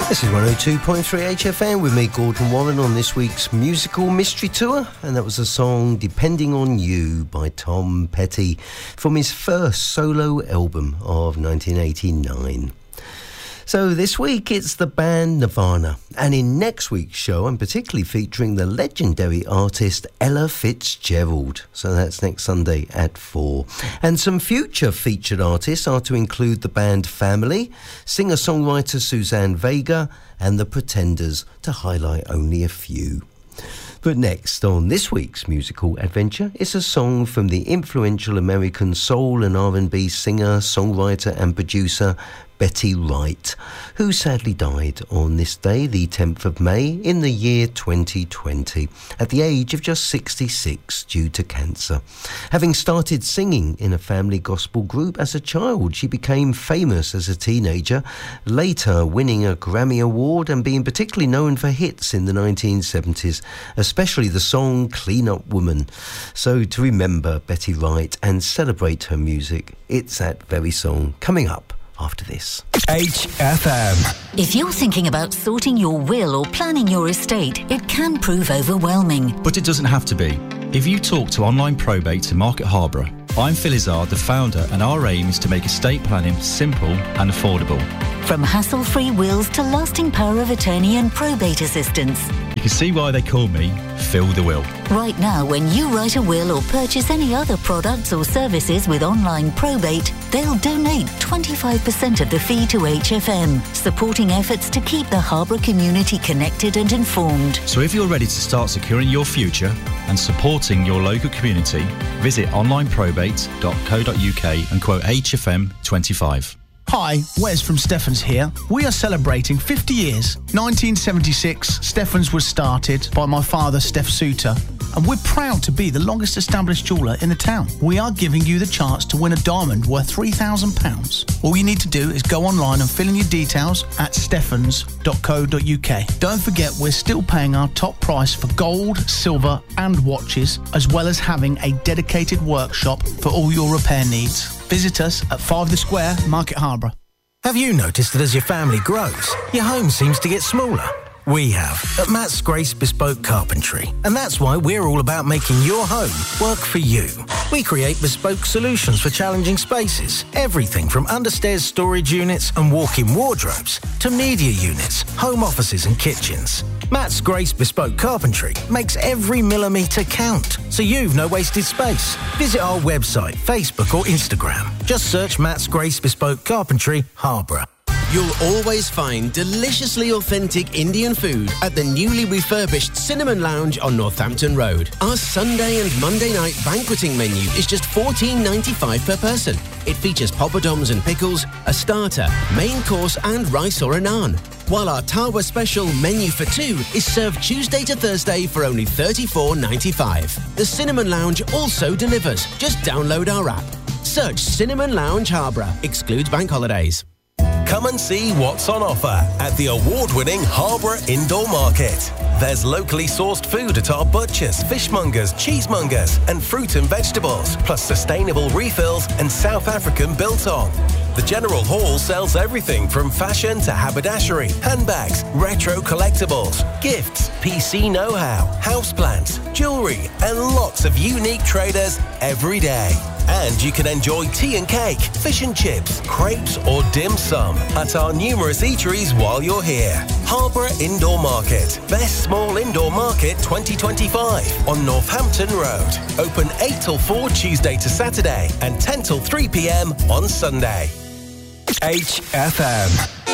This is 102.3 HFM with me, Gordon Warren, on this week's musical mystery tour. And that was the song Depending on You by Tom Petty from his first solo album of 1989. So this week it's the band Nirvana, and in next week's show I'm particularly featuring the legendary artist Ella Fitzgerald. So that's next Sunday at 4. And some future featured artists are to include the band Family, singer-songwriter Suzanne Vega and the Pretenders, to highlight only a few. But next on this week's musical adventure is a song from the influential American soul and R&B singer, songwriter and producer Betty Wright, who sadly died on this day, the 10th of May, in the year 2020, at the age of just 66 due to cancer. Having started singing in a family gospel group as a child, she became famous as a teenager, later winning a Grammy Award and being particularly known for hits in the 1970s, especially the song Clean Up Woman. So to remember Betty Wright and celebrate her music, it's that very song coming up after this. HFM. If you're thinking about sorting your will or planning your estate, it can prove overwhelming. But it doesn't have to be. If you talk to Online Probate in Market Harborough, I'm Phil Izzard, the founder, and our aim is to make estate planning simple and affordable. From hassle-free wills to lasting power of attorney and probate assistance. You can see why they call me Phil the Will. Right now, when you write a will or purchase any other products or services with Online Probate, they'll donate 25% of the fee to HFM, supporting efforts to keep the Harborough community connected and informed. So if you're ready to start securing your future and supporting your local community, visit onlineprobate.co.uk and quote HFM 25. Hi, Wes from Steffens here. We are celebrating 50 years. 1976, Steffens was started by my father, Steph Suter, and we're proud to be the longest established jeweller in the town. We are giving you the chance to win a diamond worth £3,000. All you need to do is go online and fill in your details at steffens.co.uk. Don't forget, we're still paying our top price for gold, silver and watches, as well as having a dedicated workshop for all your repair needs. Visit us at 5 The Square, Market Harborough. Have you noticed that as your family grows, your home seems to get smaller? We have at Matt's Grace Bespoke Carpentry, and that's why we're all about making your home work for you. We create bespoke solutions for challenging spaces, everything from understairs storage units and walk-in wardrobes to media units, home offices and kitchens. Matt's Grace Bespoke Carpentry makes every millimetre count, so you've no wasted space. Visit our website, Facebook or Instagram. Just search Matt's Grace Bespoke Carpentry, Harborough. You'll always find deliciously authentic Indian food at the newly refurbished Cinnamon Lounge on Northampton Road. Our Sunday and Monday night banqueting menu is just $14.95 per person. It features poppadoms and pickles, a starter, main course and rice or a naan. While our Tawa special menu for two is served Tuesday to Thursday for only $34.95. The Cinnamon Lounge also delivers. Just download our app. Search Cinnamon Lounge Harborough. Excludes bank holidays. Come and see what's on offer at the award-winning Harborough Indoor Market. There's locally sourced food at our butchers, fishmongers, cheesemongers and fruit and vegetables, plus sustainable refills and South African biltong. The General Hall sells everything from fashion to haberdashery, handbags, retro collectibles, gifts, PC know-how, houseplants, jewellery and lots of unique traders every day. And you can enjoy tea and cake, fish and chips, crepes or dim sum at our numerous eateries while you're here. Harborough Indoor Market, Best Small Indoor Market 2025 on Northampton Road. Open 8 till 4 Tuesday to Saturday and 10 till 3 p.m. on Sunday. HFM.